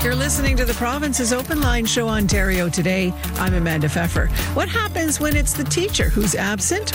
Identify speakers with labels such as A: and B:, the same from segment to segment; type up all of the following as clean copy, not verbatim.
A: You're listening to the Province's Open Line Show, Ontario Today. I'm Amanda Pfeffer. What happens when it's the teacher who's absent?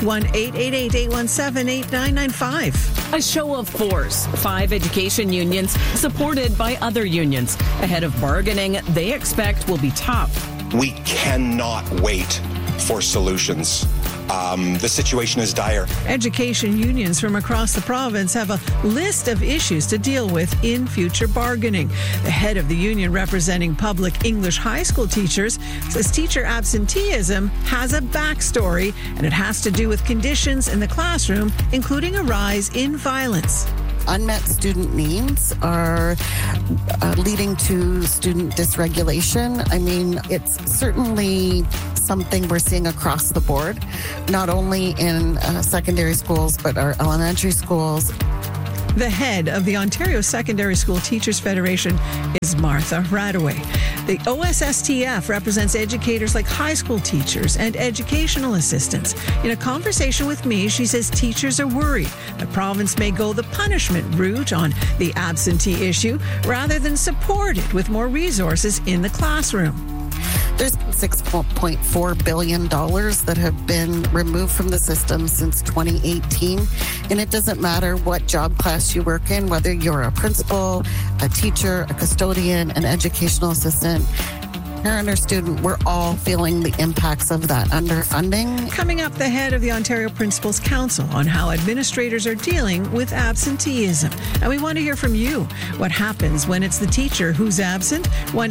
A: 1-888-817-8995.
B: A show of force. 5 education unions supported by other unions. Ahead of bargaining they expect will be tough.
C: We cannot wait for solutions. The situation is dire.
A: Education unions from across the province have a list of issues to deal with in future bargaining. The head of the union representing public English high school teachers says teacher absenteeism has a backstory, and it has to do with conditions in the classroom, including a rise in violence.
D: Unmet student needs are leading to student dysregulation. I mean, it's certainly something we're seeing across the board, not only in secondary schools, but our elementary schools.
A: The head of the Ontario Secondary School Teachers Federation is Martha Radaway. The OSSTF represents educators like high school teachers and educational assistants. In a conversation with me, she says teachers are worried the province may go the punishment route on the absentee issue rather than support it with more resources in the classroom.
D: There's $6.4 billion that have been removed from the system since 2018. And it doesn't matter what job class you work in, whether you're a principal, a teacher, a custodian, an educational assistant, parent or student, we're all feeling the impacts of that underfunding.
A: Coming up, the head of the Ontario Principals Council on how administrators are dealing with absenteeism. And we want to hear from you. What happens when it's the teacher who's absent?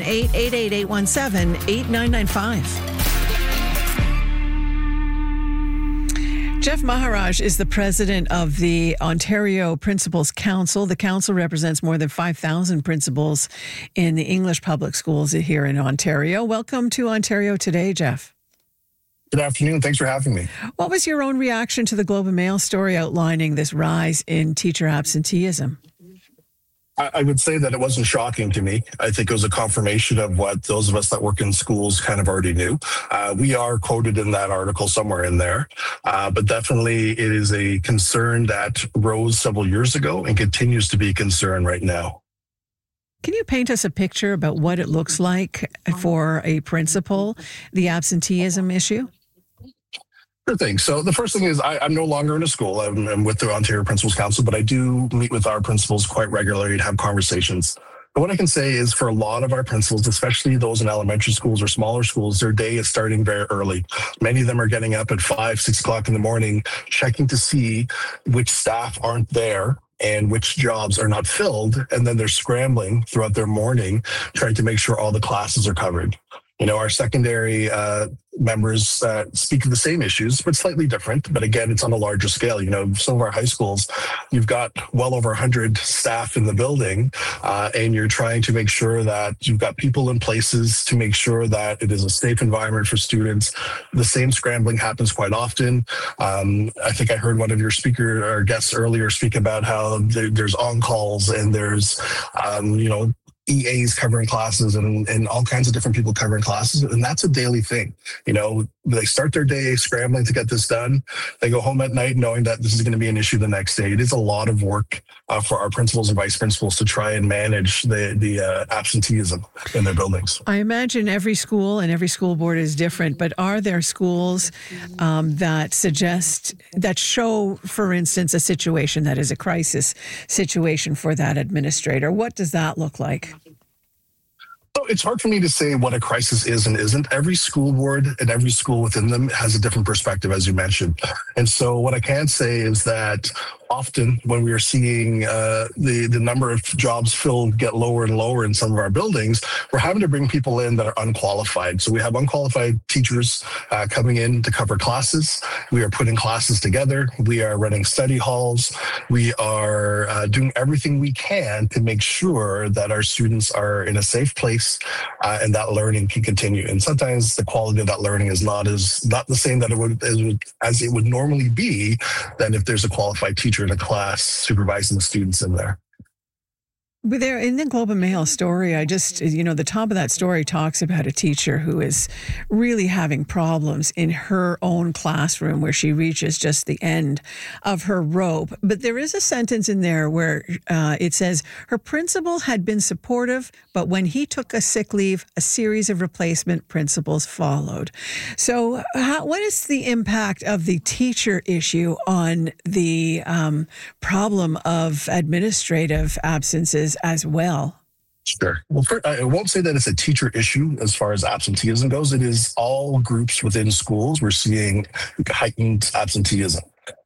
A: 1-888-817-8995. Jeff Maharaj is the president of the Ontario Principals Council. The council represents more than 5,000 principals in the English public schools here in Ontario. Welcome to Ontario Today, Jeff.
E: Good afternoon. Thanks for having me.
A: What was your own reaction to the Globe and Mail story outlining this rise in teacher absenteeism?
E: I would say that it wasn't shocking to me. I think it was a confirmation of what those of us that work in schools kind of already knew. We are quoted in that article somewhere in there, but definitely it is a concern that rose several years ago and continues to be a concern right now.
A: Can you paint us a picture about what it looks like for a principal, the absenteeism issue?
E: Sure thing. So the first thing is I'm no longer in a school. I'm with the Ontario Principals Council, but I do meet with our principals quite regularly and have conversations. But what I can say is for a lot of our principals, especially those in elementary schools or smaller schools, their day is starting very early. Many of them are getting up at 5, 6 o'clock in the morning, checking to see which staff aren't there and which jobs are not filled. And then they're scrambling throughout their morning, trying to make sure all the classes are covered. You know, our secondary members speak of the same issues, but slightly different. But again, it's on a larger scale. You know, some of our high schools, you've got well over 100 staff in the building, and you're trying to make sure that you've got people in places to make sure that it is a safe environment for students. The same scrambling happens quite often. I think I heard one of your guests earlier speak about how there's on-calls and there's, EAs covering classes and all kinds of different people covering classes. And that's a daily thing. You know, they start their day scrambling to get this done. They go home at night knowing that this is going to be an issue the next day. It is a lot of work for our principals and vice principals to try and manage the absenteeism in their buildings.
A: I imagine every school and every school board is different, but are there schools that show, for instance, a situation that is a crisis situation for that administrator? What does that look like?
E: So it's hard for me to say what a crisis is and isn't. Every school board and every school within them has a different perspective, as you mentioned. And so what I can say is that often when we are seeing the number of jobs filled get lower and lower in some of our buildings, we're having to bring people in that are unqualified. So we have unqualified teachers coming in to cover classes. We are putting classes together. We are running study halls. We are doing everything we can to make sure that our students are in a safe place and that learning can continue. And sometimes the quality of that learning is not the same that as it would normally be than if there's a qualified teacher in a class supervising the students in there.
A: But there in the Globe and Mail story, the top of that story talks about a teacher who is really having problems in her own classroom where she reaches just the end of her rope. But there is a sentence in there where it says her principal had been supportive, but when he took a sick leave, a series of replacement principals followed. So what is the impact of the teacher issue on the problem of administrative absences as well?
E: Sure. Well, I won't say that it's a teacher issue as far as absenteeism goes. It is all groups within schools. We're seeing heightened absenteeism.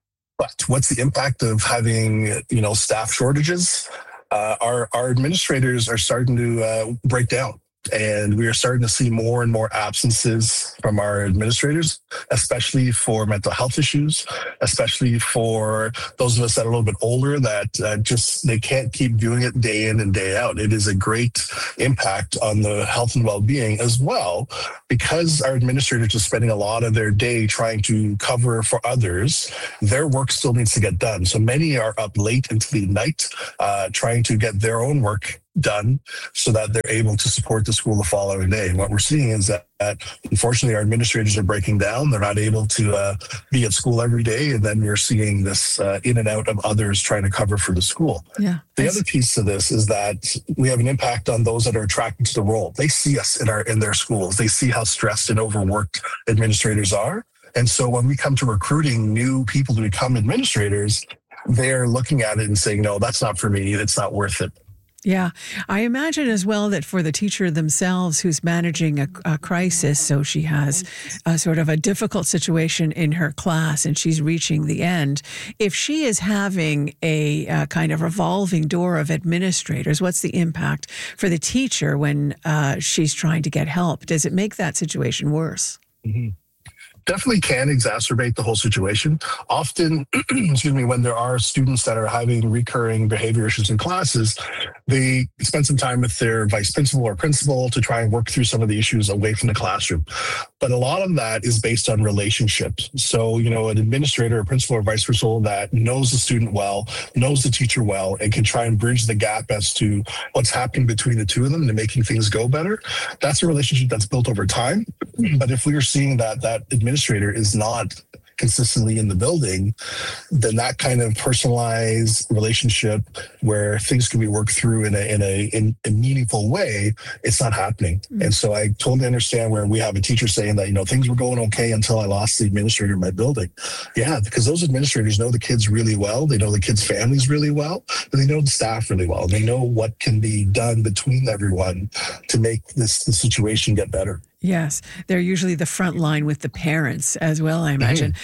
E: But what's the impact of having, staff shortages? Our administrators are starting to break down. And we are starting to see more and more absences from our administrators, especially for mental health issues, especially for those of us that are a little bit older that they can't keep doing it day in and day out. It is a great impact on the health and well-being as well, because our administrators are spending a lot of their day trying to cover for others. Their work still needs to get done. So many are up late into the night trying to get their own work done so that they're able to support the school the following day. And what we're seeing is that unfortunately our administrators are breaking down. They're not able to be at school every day. And then we're seeing this in and out of others trying to cover for the school.
A: Yeah.
E: The other piece to this is that we have an impact on those that are attracted to the role. They see us in their schools. They see how stressed and overworked administrators are. And so when we come to recruiting new people to become administrators, they're looking at it and saying, no, that's not for me. It's not worth it.
A: Yeah. I imagine as well that for the teacher themselves who's managing a crisis, so she has a sort of a difficult situation in her class and she's reaching the end, if she is having a kind of revolving door of administrators, what's the impact for the teacher when she's trying to get help? Does it make that situation worse?
E: Mm-hmm. Definitely can exacerbate the whole situation. Often, when there are students that are having recurring behavior issues in classes, they spend some time with their vice principal or principal to try and work through some of the issues away from the classroom. But a lot of that is based on relationships. So, an administrator or principal or vice principal that knows the student well, knows the teacher well, and can try and bridge the gap as to what's happening between the two of them and making things go better. That's a relationship that's built over time. But if we are seeing that administrator is not consistently in the building, then that kind of personalized relationship where things can be worked through in a meaningful way, it's not happening. Mm-hmm. And so I totally understand where we have a teacher saying that, things were going okay until I lost the administrator in my building. Yeah, because those administrators know the kids really well. They know the kids' families really well, but they know the staff really well. They know what can be done between everyone to make the situation get better.
A: Yes, they're usually the front line with the parents as well, I imagine.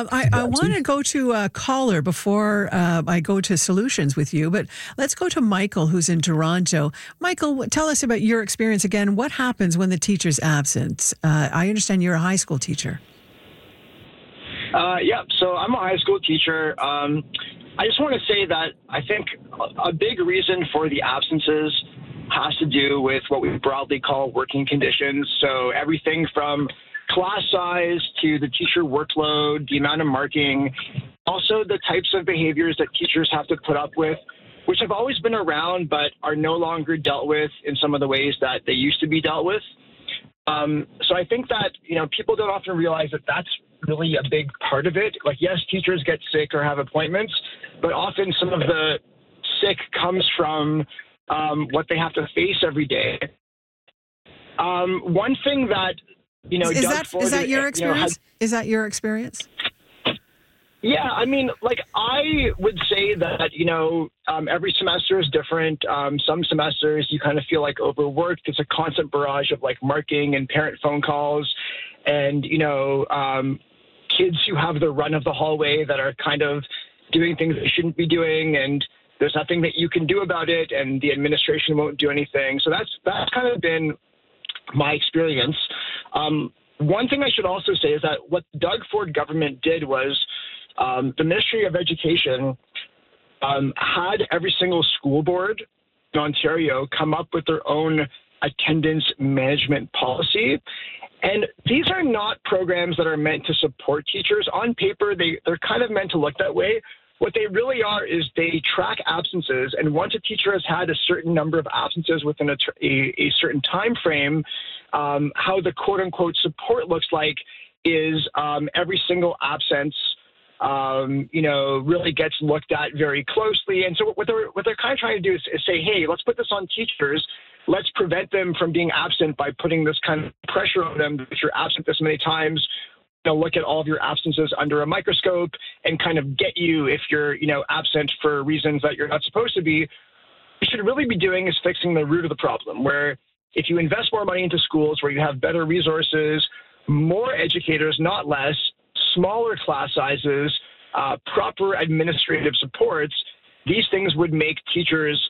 A: I want to go to a caller before I go to solutions with you, but let's go to Michael, who's in Toronto. Michael, tell us about your experience again. What happens when the teacher's absent? I understand you're a high school teacher.
F: So I'm a high school teacher. I just want to say that I think a big reason for the absences has to do with what we broadly call working conditions. So everything from class size to the teacher workload, the amount of marking, also the types of behaviors that teachers have to put up with, which have always been around but are no longer dealt with in some of the ways that they used to be dealt with. So I think that, people don't often realize that that's really a big part of it. Like, yes, teachers get sick or have appointments, but often some of the sick comes from what they have to face every day. One thing that,
A: is that your experience? Is that your experience?
F: Yeah, I would say that, every semester is different. Some semesters you kind of feel like overworked. It's a constant barrage of marking and parent phone calls and, kids who have the run of the hallway that are kind of doing things they shouldn't be doing, and there's nothing that you can do about it, and the administration won't do anything. So that's kind of been my experience. One thing I should also say is that what the Doug Ford government did was the Ministry of Education had every single school board in Ontario come up with their own attendance management policy. And these are not programs that are meant to support teachers. On paper, they're kind of meant to look that way, what they really are is they track absences. And once a teacher has had a certain number of absences within a certain time frame, how the quote unquote support looks like is every single absence really gets looked at very closely. And so what they're kind of trying to do is say, hey, let's put this on teachers. Let's prevent them from being absent by putting this kind of pressure on them that you're absent this many times. Look at all of your absences under a microscope and kind of get you if you're, absent for reasons that you're not supposed to be. What you should really be doing is fixing the root of the problem, where if you invest more money into schools, where you have better resources, more educators, not less, smaller class sizes, proper administrative supports, these things would make teachers,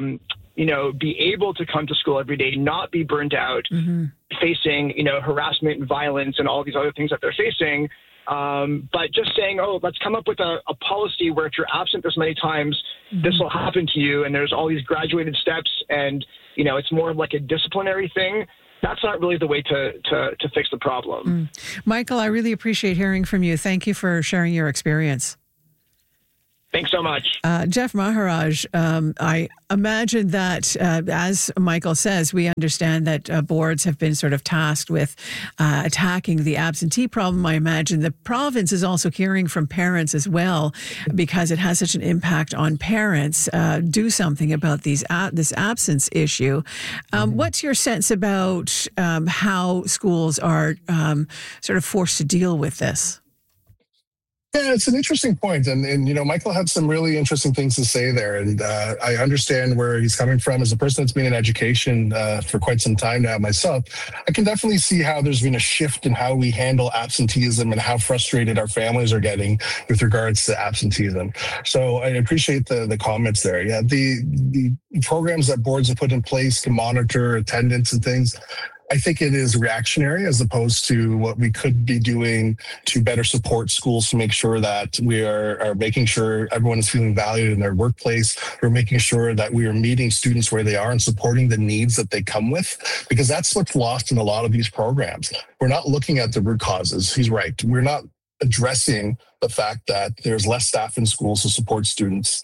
F: be able to come to school every day, not be burnt out, facing, harassment and violence and all these other things that they're facing. But just saying, let's come up with a policy where if you're absent this many times, this will happen to you. And there's all these graduated steps and, it's more of like a disciplinary thing. That's not really the way to fix the problem.
A: Michael, I really appreciate hearing from you. Thank you for sharing your experience.
F: Thanks so much.
A: Jeff Maharaj, I imagine that, as Michael says, we understand that boards have been sort of tasked with attacking the absentee problem. I imagine the province is also hearing from parents as well, because it has such an impact on parents. Do something about this absence issue. What's your sense about how schools are sort of forced to deal with this?
E: Yeah, it's an interesting point. And Michael had some really interesting things to say there. And I understand where he's coming from. As a person that's been in education for quite some time now myself, I can definitely see how there's been a shift in how we handle absenteeism and how frustrated our families are getting with regards to absenteeism. So I appreciate the comments there. Yeah, the programs that boards have put in place to monitor attendance and things, I think it is reactionary as opposed to what we could be doing to better support schools to make sure that we are making sure everyone is feeling valued in their workplace. We're making sure that we are meeting students where they are and supporting the needs that they come with, because that's what's lost in a lot of these programs. We're not looking at the root causes. He's right. We're not addressing the fact that there's less staff in schools to support students.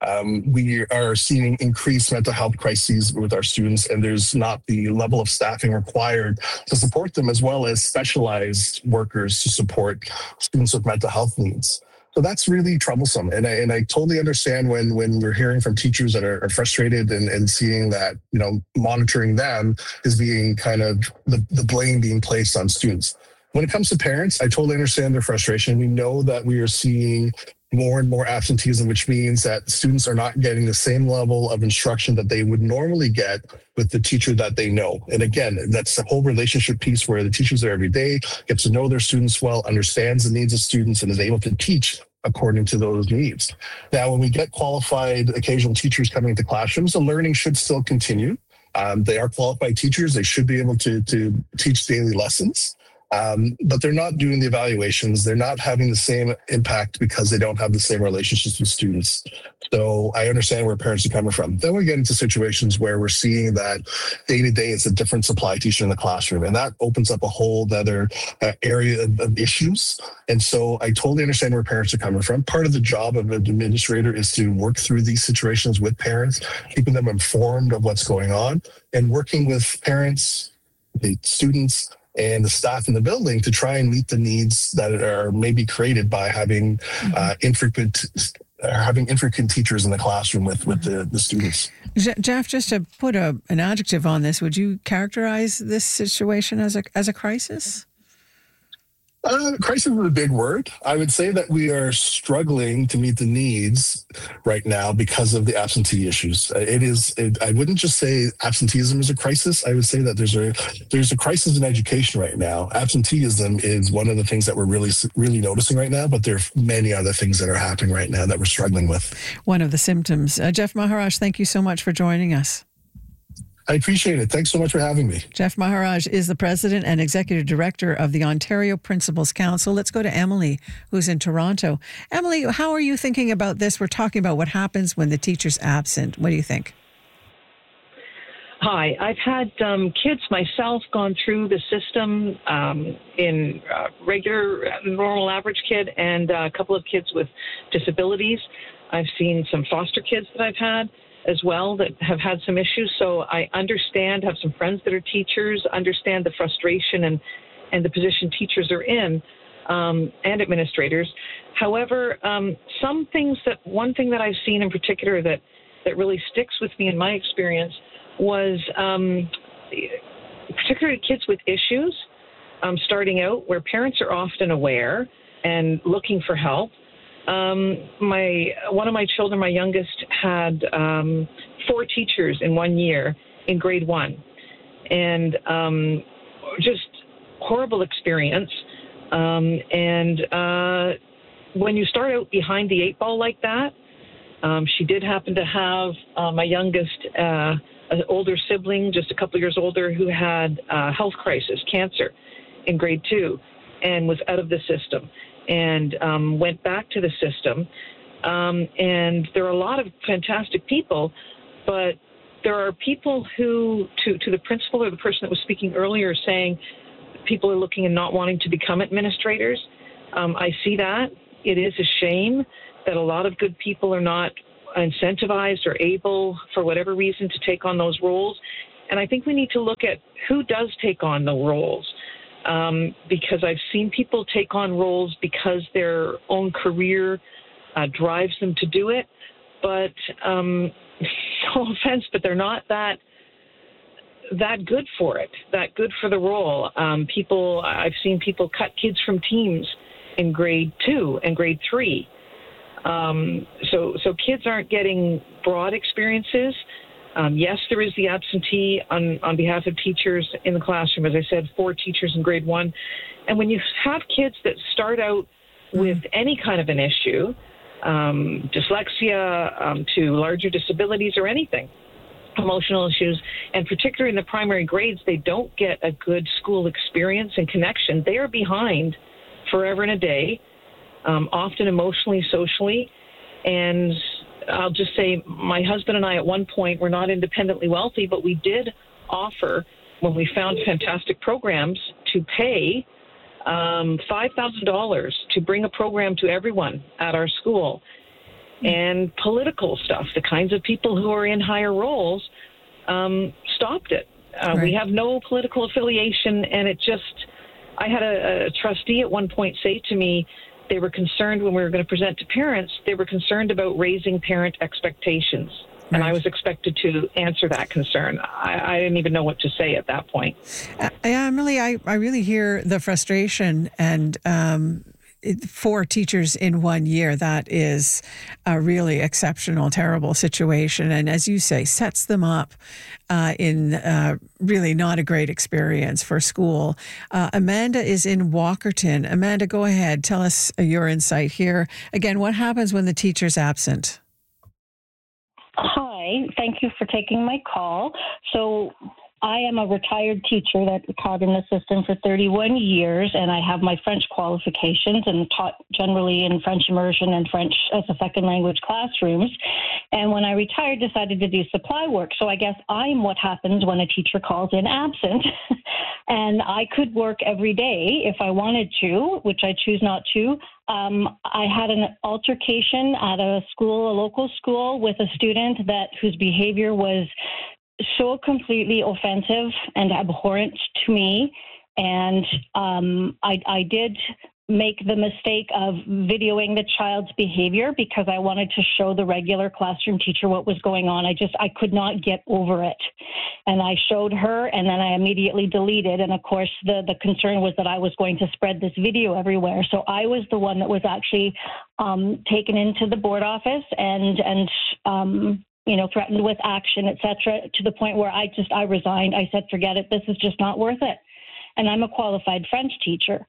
E: We are seeing increased mental health crises with our students, and there's not the level of staffing required to support them, as well as specialized workers to support students with mental health needs. So that's really troublesome. And I totally understand when we're hearing from teachers that are frustrated and seeing that, monitoring them is being kind of the blame being placed on students. When it comes to parents, I totally understand their frustration. We know that we are seeing more and more absenteeism, which means that students are not getting the same level of instruction that they would normally get with the teacher that they know. And again, that's the whole relationship piece where the teacher's there every day, gets to know their students well, understands the needs of students, and is able to teach according to those needs. Now, when we get qualified occasional teachers coming into classrooms, the learning should still continue. They are qualified teachers. They should be able to teach daily lessons. But they're not doing the evaluations. They're not having the same impact because they don't have the same relationships with students. So I understand where parents are coming from. Then we get into situations where we're seeing that day to day it's a different supply teacher in the classroom. And that opens up a whole other area of issues. And so I totally understand where parents are coming from. Part of the job of an administrator is to work through these situations with parents, keeping them informed of what's going on, and working with parents, the students, and the staff in the building to try and meet the needs that are maybe created by having infrequent teachers in the classroom with the students.
A: Jeff, just to put an adjective on this, would you characterize this situation as a crisis?
E: Crisis is a big word. I would say that we are struggling to meet the needs right now because of the absentee issues. I wouldn't just say absenteeism is a crisis. I would say that there's a crisis in education right now. Absenteeism is one of the things that we're really noticing right now, but there are many other things that are happening right now that we're struggling with.
A: One of the symptoms. Jeff Maharaj, thank you so much for joining us.
E: I appreciate it. Thanks so much for having me.
A: Jeff Maharaj is the president and executive director of the Ontario Principals Council. Let's go to Emily, who's in Toronto. Emily, how are you thinking about this? We're talking about what happens when the teacher's absent. What do you think?
G: Hi, I've had kids myself gone through the system in regular, normal, average kid, and a couple of kids with disabilities. I've seen some foster kids that I've had as well that have had some issues. So I understand, have some friends that are teachers, understand the frustration and the position teachers are in, and administrators. However, one thing that I've seen in particular that really sticks with me in my experience was particularly kids with issues starting out, where parents are often aware and looking for help. One of my children, my youngest, had 4 teachers in 1 year in grade 1, and just horrible experience. And when you start out behind the 8 ball like that, she did happen to have my youngest, an older sibling, just a couple years older, who had health crisis, cancer, in grade 2, and was out of the system, and went back to the system. And there are a lot of fantastic people, but there are people who, to the principal or the person that was speaking earlier, saying people are looking and not wanting to become administrators. I see that. It is a shame that a lot of good people are not incentivized or able, for whatever reason, to take on those roles. And I think we need to look at who does take on the roles, because I've seen people take on roles because their own career drives them to do it. But no offense, but they're not that good for it, that good for the role. I've seen people cut kids from teams in grade 2 and grade 3. So kids aren't getting broad experiences. Yes, there is the absentee on behalf of teachers in the classroom. As I said, 4 teachers in grade 1. And when you have kids that start out with any kind of an issue, dyslexia to larger disabilities or anything, emotional issues, and particularly in the primary grades, they don't get a good school experience and connection. They are behind forever and a day, often emotionally, socially. And I'll just say, my husband and I at one point were not independently wealthy, but we did offer, when we found fantastic programs, to pay $5,000 to bring a program to everyone at our school. And political stuff, the kinds of people who are in higher roles, stopped it. Right. We have no political affiliation, and I had a trustee at one point say to me, they were concerned when we were going to present to parents, they were concerned about raising parent expectations. Right. And I was expected to answer that concern. I didn't even know what to say at that point.
A: Emily, I really hear the frustration, and 4 teachers in 1 year, that is a really exceptional, terrible situation. And as you say, sets them up in really not a great experience for school. Amanda is in Walkerton. Amanda, go ahead. Tell us your insight here. Again, what happens when the teacher's absent?
H: Hi, thank you for taking my call. So I am a retired teacher that taught in the system for 31 years, and I have my French qualifications and taught generally in French immersion and French as a second language classrooms. And when I retired, decided to do supply work. So I guess I'm what happens when a teacher calls in absent. And I could work every day if I wanted to, which I choose not to. I had an altercation at a local school, with a student whose behavior was so completely offensive and abhorrent to me. And I did make the mistake of videoing the child's behavior because I wanted to show the regular classroom teacher what was going on. I could not get over it. And I showed her, and then I immediately deleted. And of course, the concern was that I was going to spread this video everywhere. So I was the one that was actually taken into the board office and threatened with action, et cetera, to the point where I resigned. I said, forget it. This is just not worth it. And I'm a qualified French teacher.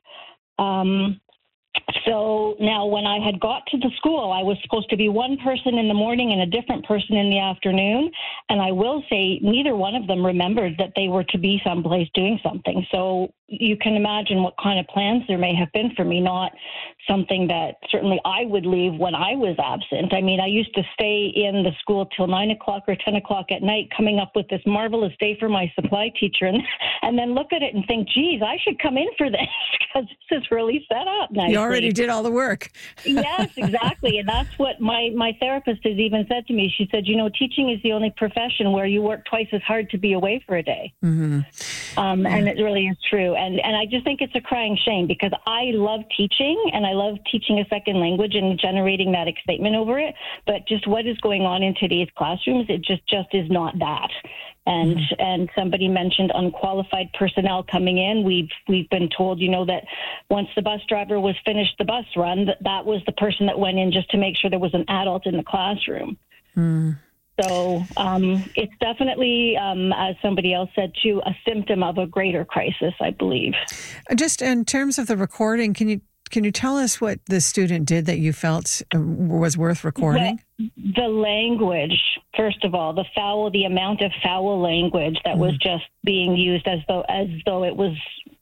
H: So now when I had got to the school, I was supposed to be one person in the morning and a different person in the afternoon. And I will say neither one of them remembered that they were to be someplace doing something. So you can imagine what kind of plans there may have been for me, not something that certainly I would leave when I was absent. I mean, I used to stay in the school till 9 o'clock or 10 o'clock at night, coming up with this marvelous day for my supply teacher, and then look at it and think, geez, I should come in for this because this is really set up nicely.
A: You already did all the work.
H: Yes, exactly. And that's what my therapist has even said to me. She said, teaching is the only profession where you work twice as hard to be away for a day.
A: Mm-hmm.
H: And it really is true. And I just think it's a crying shame because I love teaching and I love teaching a second language and generating that excitement over it. But just what is going on in today's classrooms, it just is not that. And somebody mentioned unqualified personnel coming in. We've been told, that once the bus driver was finished the bus run, that was the person that went in just to make sure there was an adult in the classroom.
A: Mm.
H: So it's definitely, as somebody else said too, a symptom of a greater crisis, I believe.
A: Just in terms of the recording, can you tell us what the student did that you felt was worth recording?
H: The language, first of all, the amount of foul language that was just being used as though it was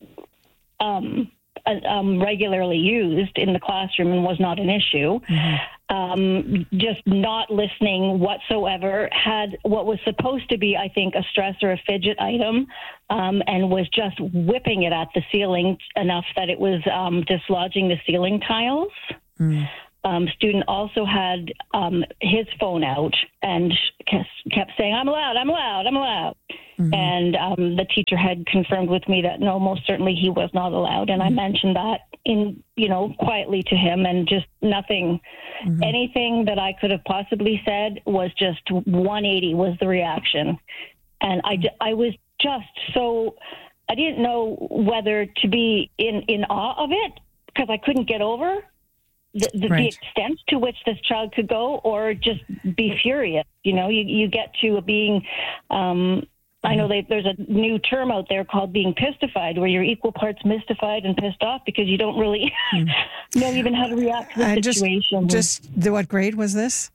H: regularly used in the classroom and was not an issue. Just not listening whatsoever, had what was supposed to be, I think, a stress or a fidget item, and was just whipping it at the ceiling enough that it was dislodging the ceiling tiles. Student also had his phone out and kept saying, I'm loud. Mm-hmm. And the teacher had confirmed with me that no, most certainly he was not allowed. And I mentioned that quietly to him, and just nothing, anything that I could have possibly said was just 180 was the reaction. And I was just so, I didn't know whether to be in awe of it because I couldn't get over the extent to which this child could go, or just be furious. You get to being, I know there's a new term out there called being pistified, where you're equal parts mystified and pissed off because you don't really know even how to react to the situation.
A: What grade was this?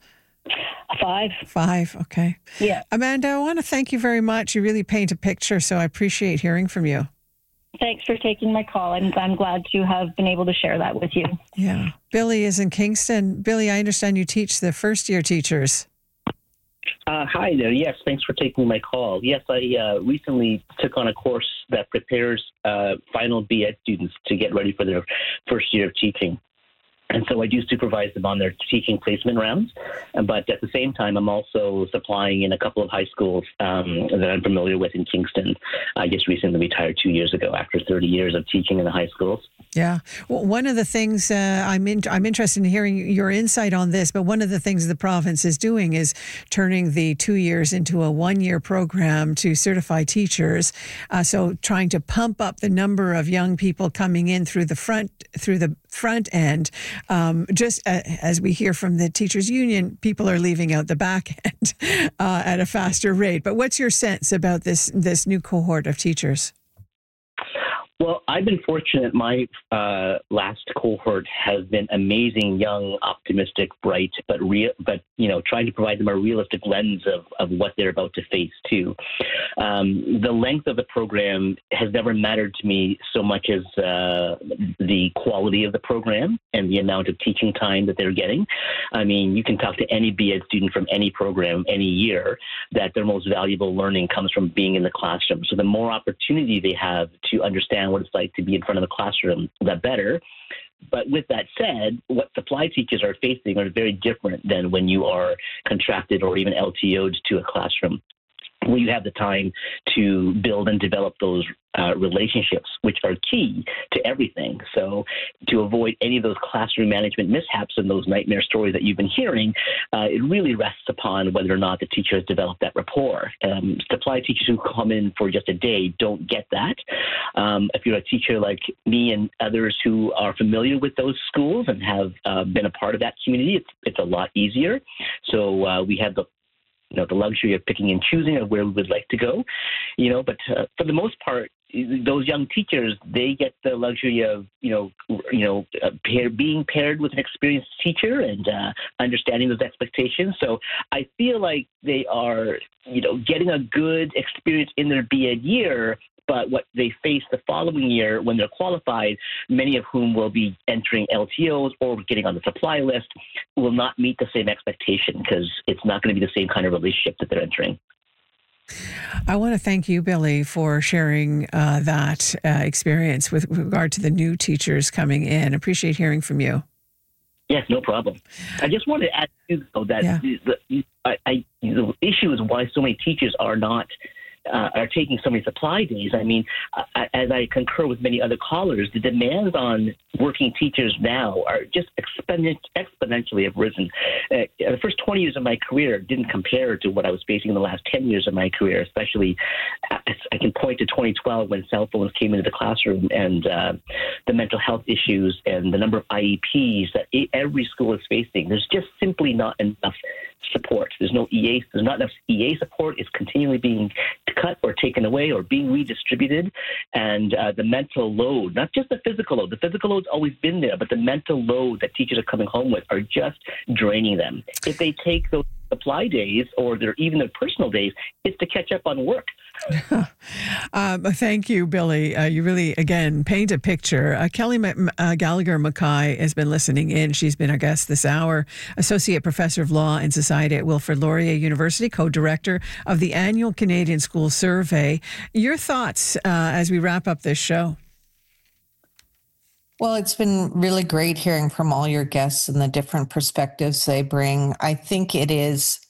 H: 5.
A: Okay.
H: Yeah.
A: Amanda, I want to thank you very much. You really paint a picture, so I appreciate hearing from you.
H: Thanks for taking my call. I'm glad to have been able to share that with you.
A: Yeah. Billy is in Kingston. Billy, I understand you teach the first-year teachers.
I: Hi there. Yes, thanks for taking my call. Yes, I recently took on a course that prepares final BEd students to get ready for their first year of teaching. And so I do supervise them on their teaching placement rounds. But at the same time, I'm also supplying in a couple of high schools that I'm familiar with in Kingston. I just recently retired 2 years ago after 30 years of teaching in the high schools.
A: Yeah. Well, one of the things I'm interested in hearing your insight on this, but one of the things the province is doing is turning the 2 years into a 1 year program to certify teachers. So trying to pump up the number of young people coming in through the front end. Just as we hear from the teachers union, people are leaving out the back end at a faster rate. But what's your sense about this new cohort of teachers?
I: Well, I've been fortunate. My last cohort has been amazing, young, optimistic, bright, but trying to provide them a realistic lens of what they're about to face too. The length of the program has never mattered to me so much as the quality of the program and the amount of teaching time that they're getting. I mean, you can talk to any BEd student from any program, any year, that their most valuable learning comes from being in the classroom. So the more opportunity they have to understand what it's like to be in front of the classroom, the better. But with that said, what supply teachers are facing are very different than when you are contracted or even LTO'd to a classroom, where you have the time to build and develop those relationships, which are key to everything. So to avoid any of those classroom management mishaps and those nightmare stories that you've been hearing, it really rests upon whether or not the teacher has developed that rapport. Supply teachers who come in for just a day don't get that. If you're a teacher like me and others who are familiar with those schools and have been a part of that community, it's a lot easier. So we have the luxury of picking and choosing of where we would like to go, but for the most part, those young teachers, they get the luxury of, being paired with an experienced teacher and understanding those expectations. So I feel like they are, getting a good experience in their BEd year, But what they face the following year when they're qualified, many of whom will be entering LTOs or getting on the supply list, will not meet the same expectation because it's not going to be the same kind of relationship that they're entering.
A: I want to thank you, Billy, for sharing that experience with regard to the new teachers coming in. Appreciate hearing from you.
I: Yes, no problem. I just wanted to add, though, that the issue is why so many teachers are taking so many supply days. I mean, as I concur with many other callers, the demands on working teachers now are just exponentially have risen. The first 20 years of my career didn't compare to what I was facing in the last 10 years of my career, especially I can point to 2012 when cell phones came into the classroom and the mental health issues and the number of IEPs that every school is facing. There's just simply not enough support. There's not enough EA support. It's continually being cut or taken away or being redistributed. And the mental load, not just the physical load. The physical load's always been there, but the mental load that teachers are coming home with are just draining them. If they take those supply days or even their personal days, it's to catch up on work.
A: Thank you, Billy. You really, again, paint a picture. Kelly Gallagher Mackay has been listening in. She's been our guest this hour. Associate Professor of Law and Society at Wilfrid Laurier University, co-director of the annual Canadian School Survey. Your thoughts as we wrap up this show?
J: Well, it's been really great hearing from all your guests and the different perspectives they bring. I think it is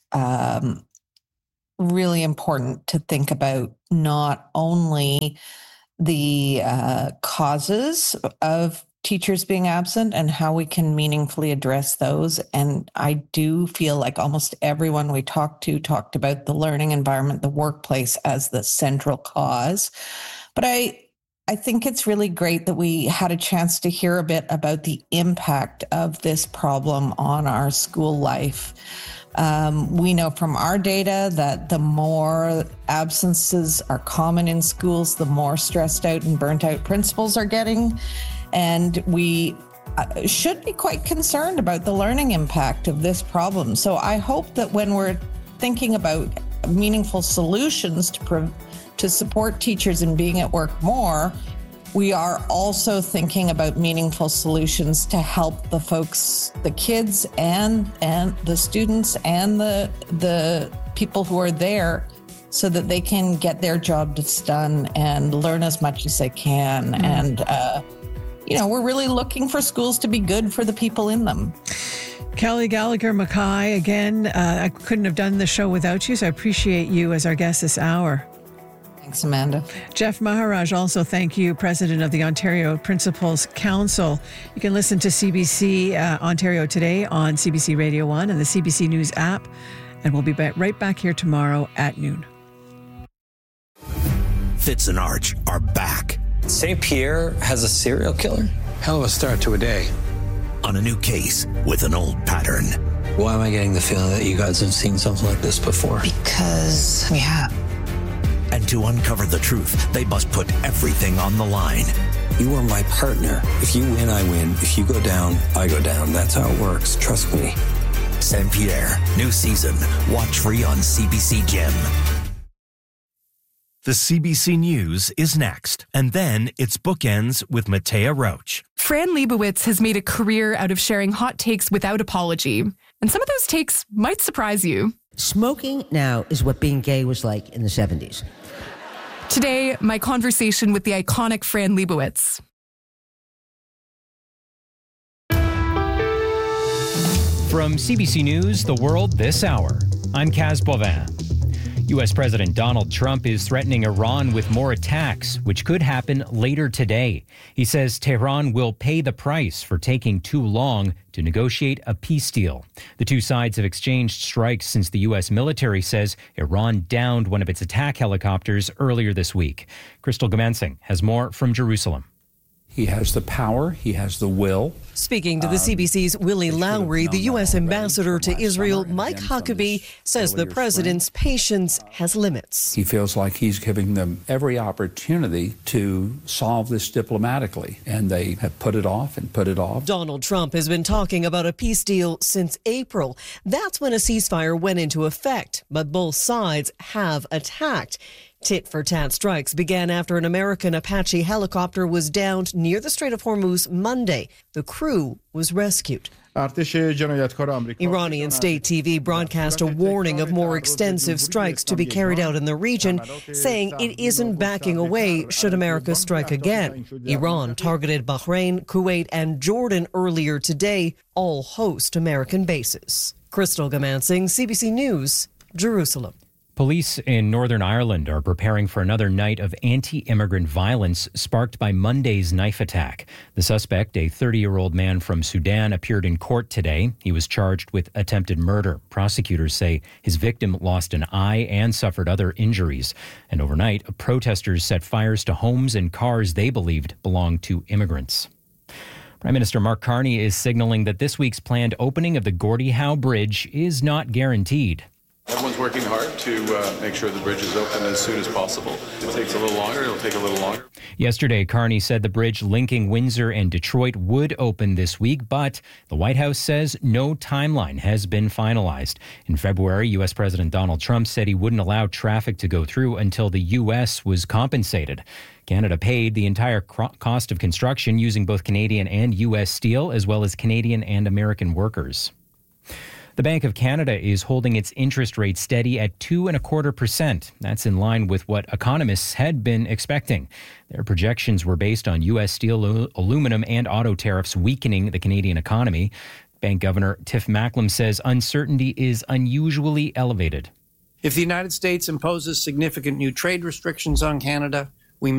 J: really important to think about not only the causes of teachers being absent and how we can meaningfully address those. And I do feel like almost everyone we talked about the learning environment, the workplace as the central cause. But I think it's really great that we had a chance to hear a bit about the impact of this problem on our school life. We know from our data that the more absences are common in schools, the more stressed out and burnt out principals are getting. And we should be quite concerned about the learning impact of this problem. So I hope that when we're thinking about meaningful solutions to support teachers in being at work more, we are also thinking about meaningful solutions to help the folks, the kids and the students and the people who are there so that they can get their jobs done and learn as much as they can. And, we're really looking for schools to be good for the people in them.
A: Kelly Gallagher Mackay, again, I couldn't have done the show without you, so I appreciate you as our guest this hour.
J: Thanks, Amanda.
A: Jeff Maharaj, also thank you, President of the Ontario Principals Council. You can listen to CBC Ontario Today on CBC Radio 1 and the CBC News app, and we'll be right back here tomorrow at noon.
K: Fitz and Arch are back.
L: St. Pierre has a serial killer?
M: Hell of a start to a day.
K: On a new case with an old pattern.
L: Why am I getting the feeling that you guys have seen something like this before?
N: Because we have.
K: And to uncover the truth, they must put everything on the line.
L: You are my partner. If you win, I win. If you go down, I go down. That's how it works. Trust me.
K: St. Pierre, new season. Watch free on CBC Gem. The CBC News is next. And then it's Bookends with Matea Roach.
O: Fran Lebowitz has made a career out of sharing hot takes without apology. And some of those takes might surprise you.
N: Smoking now is what being gay was like in the 70s.
O: Today, my conversation with the iconic Fran Lebowitz.
P: From CBC News, The World This Hour, I'm Kaz Bovin. U.S. President Donald Trump is threatening Iran with more attacks, which could happen later today. He says Tehran will pay the price for taking too long to negotiate a peace deal. The two sides have exchanged strikes since the U.S. military says Iran downed one of its attack helicopters earlier this week. Crystal Gamansing has more from Jerusalem.
Q: He has the power. He has the will.
R: Speaking to the CBC's Willie Lowry, the U.S. ambassador to Israel, Mike Huckabee, says the president's patience has limits.
Q: He feels like he's giving them every opportunity to solve this diplomatically, and they have put it off and put it off.
R: Donald Trump has been talking about a peace deal since April. That's when a ceasefire went into effect, but both sides have attacked. Tit-for-tat strikes began after an American Apache helicopter was downed near the Strait of Hormuz Monday. The crew was rescued. Iranian state TV broadcast a warning of more extensive strikes to be carried out in the region, saying it isn't backing away should America strike again. Iran targeted Bahrain, Kuwait, and Jordan earlier today, all host American bases. Crystal Gamansing, CBC News, Jerusalem.
P: Police in Northern Ireland are preparing for another night of anti-immigrant violence sparked by Monday's knife attack. The suspect, a 30-year-old man from Sudan, appeared in court today. He was charged with attempted murder. Prosecutors say his victim lost an eye and suffered other injuries. And overnight, protesters set fires to homes and cars they believed belonged to immigrants. Prime Minister Mark Carney is signaling that this week's planned opening of the Gordie Howe Bridge is not guaranteed.
M: Everyone's working hard to make sure the bridge is open as soon as possible. If it takes a little longer, it'll take a little longer.
P: Yesterday, Carney said the bridge linking Windsor and Detroit would open this week, but the White House says no timeline has been finalized. In February, U.S. President Donald Trump said he wouldn't allow traffic to go through until the U.S. was compensated. Canada paid the entire cost of construction using both Canadian and U.S. steel, as well as Canadian and American workers. The Bank of Canada is holding its interest rate steady at 2.25%. That's in line with what economists had been expecting. Their projections were based on U.S. steel, aluminum, and auto tariffs weakening the Canadian economy. Bank Governor Tiff Macklem says uncertainty is unusually elevated.
S: If the United States imposes significant new trade restrictions on Canada,